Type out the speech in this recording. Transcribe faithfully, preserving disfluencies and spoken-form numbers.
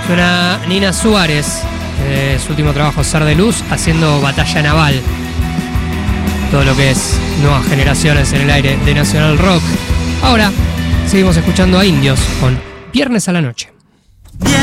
Suena Nina Suárez, eh, su último trabajo, Ser de Luz, haciendo Batalla Naval. Todo lo que es nuevas generaciones en el aire de Nacional Rock. Ahora seguimos escuchando a Indios con Viernes a la Noche.